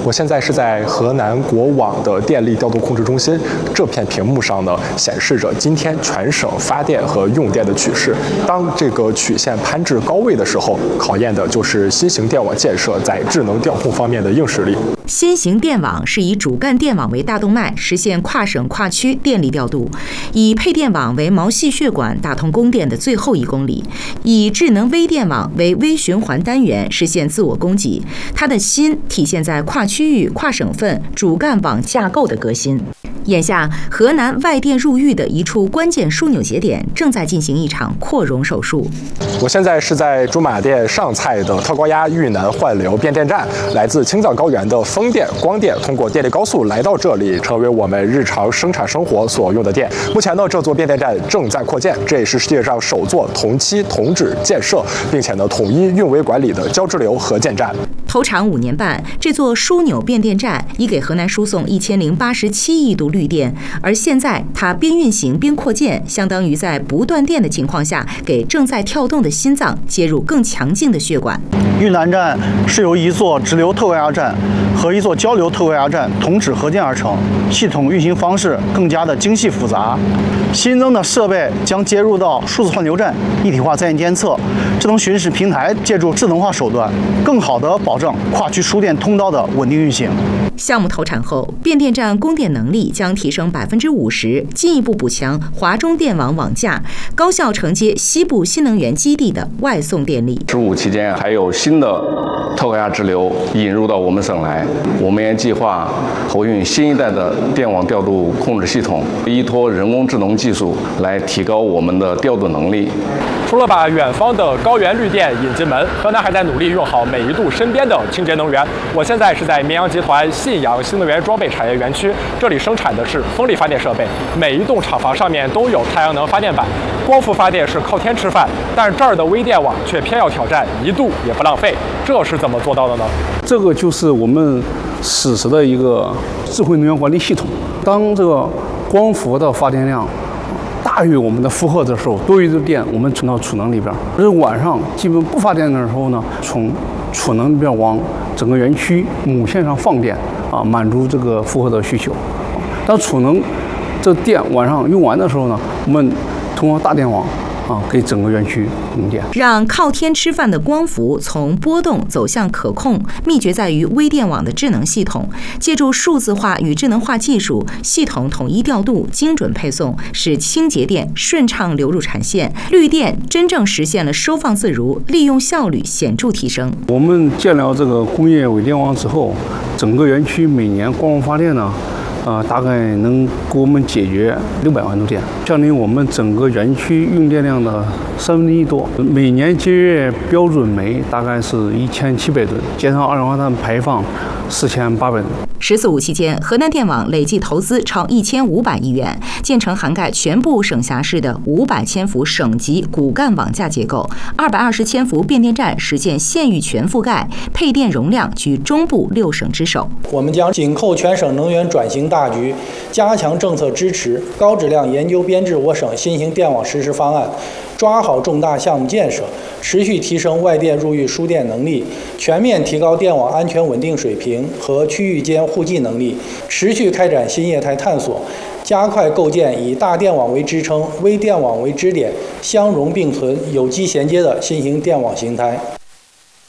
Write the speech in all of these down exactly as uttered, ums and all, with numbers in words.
我现在是在河南国网的电力调度控制中心，这片屏幕上呢显示着今天全省发电和用电的曲势。当这个曲线攀至高位的时候，考验的就是新型电网建设在智能调控方面的硬实力。 新型电网是以主干电网为大动脉，实现跨省跨区电力调度；以配电网为毛细血管，打通供电的最后一公里；以智能微电网为微循环单元，实现自我供给。它的新体现在跨区域、跨省份主干网架构的革新。眼下，河南外电入域的一处关键枢纽节点正在进行一场扩容手术。 我现在是在驻马店上蔡的特高压豫南换流变电站，来自青藏高原的风电、光电通过电力高速来到这里，成为我们日常生产生活所用的电。目前呢，这座变电站正在扩建，这也是世界上首座同期同址建设，并且呢统一运维管理的交支流核建站。 投产五年半，这座枢纽变电站已给河南输送一千零八十七亿度绿电，而现在它边运行边扩建，相当于在不断电的情况下，给正在跳动的心脏接入更强劲的血管。 豫南站是由一座直流特高压站和一座交流特高压站同址合建而成，系统运行方式更加的精细复杂。新增的设备将接入到数字换流站、一体化在线监测、智能巡视平台，借助智能化手段，更好地保证跨区输电通道的稳定运行。 项目投产后，变电站供电能力将提升百分之五十，进一步补强华中电网网架，高效承接西部新能源基地的外送电力。 十五期间还有新的特高压支流引入到我们省来，我们也计划投运新一代的电网调度控制系统，依托人工智能技术来提高我们的调度能力。 除了把远方的高原绿电引进门，河南还在努力用好每一度身边的清洁能源。我现在是在绵阳集团信阳新能源装备产业园区，这里生产的是风力发电设备，每一栋厂房上面都有太阳能发电板。光伏发电是靠天吃饭，但这儿的微电网却偏要挑战一度也不浪费，这是怎么做到的呢？ 这个就是我们实时的一个智慧能源管理系统。当这个光伏的发电量大于我们的负荷的时候，多余的电我们存到储能里边，而晚上基本不发电的时候呢，从储能里边往整个园区母线上放电啊，满足这个负荷的需求。当储能这电晚上用完的时候呢，我们通过大电网啊，给整个园区供电， 让靠天吃饭的光伏从波动走向可控，秘诀在于微电网的智能系统，借助数字化与智能化技术，系统统一调度、精准配送，使清洁电顺畅流入产线，绿电真正实现了收放自如，利用效率显著提升。 我们建了这个工业微电网之后，整个园区每年光伏发电呢。呃，大概能给我们解决六百万度电，相当于我们整个园区用电量的三分之一多。每年节约标准煤大概是一千七百吨，减少二氧化碳排放四千八百吨。 十四五期间，河南电网累计投资超一千五百亿元，建成涵盖全部省辖市的五百千伏省级骨干网架结构，二百二十千伏变电站实现县域全覆盖，配电容量居中部六省之首。 我们将紧扣全省能源转型大局，加强政策支持，高质量研究编制我省新型电网实施方案，抓好重大项目建设，持续提升外电入域输电能力，全面提高电网安全稳定水平和区域间互济能力，持续开展新业态探索，加快构建以大电网为支撑、微电网为支点、相容并存、有机衔接的新型电网形态。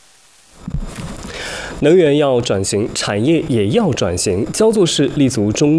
能源要转型，产业也要转型。焦作市立足中